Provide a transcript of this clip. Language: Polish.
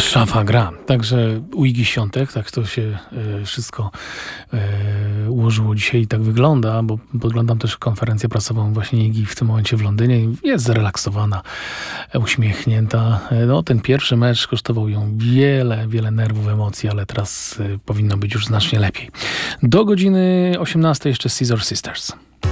Szafa gra. Także u Igi Świątek, tak to się wszystko ułożyło dzisiaj i tak wygląda, bo podglądam też konferencję prasową właśnie Igi w tym momencie w Londynie. Jest zrelaksowana, uśmiechnięta. No, ten pierwszy mecz kosztował ją wiele nerwów, emocji, ale teraz powinno być już znacznie lepiej. Do godziny 18 jeszcze Scissor Sisters.